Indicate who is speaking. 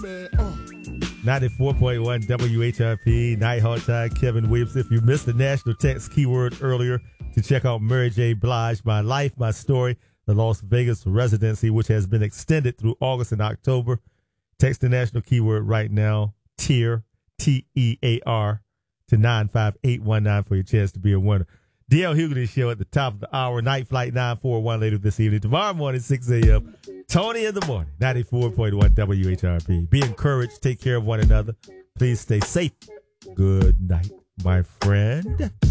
Speaker 1: 94.1 WHRP, Nighthawk Time, Kevin Williams. If you missed the national text keyword earlier, to check out Mary J. Blige, My Life, My Story, the Las Vegas residency, which has been extended through August and October. Text the national keyword right now, TEAR, TEAR, to 95819 for your chance to be a winner. DL Hughley Show at the top of the hour. Night Flight 941 later this evening. Tomorrow morning, 6 a.m. Tony in the morning, 94.1 WHRP. Be encouraged. Take care of one another. Please stay safe. Good night, my friend.